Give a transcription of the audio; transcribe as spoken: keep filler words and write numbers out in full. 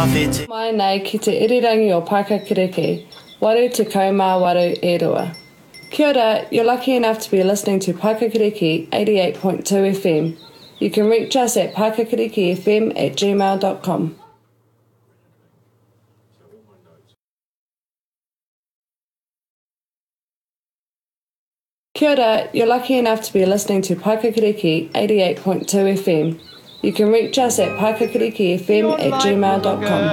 mawhete. Mai nei ki te irirangi o Paikakiriki, waru te kaumā waru e rua. Kia ora, you're lucky enough to be listening to Paikakiriki eighty-eight point two F M. You can reach us at paikakirikifm at gmail dot com. Kia ora, you're lucky enough to be listening to Paikakiriki eighty-eight point two F M. You can reach us at paikakirikifm at gmail dot com.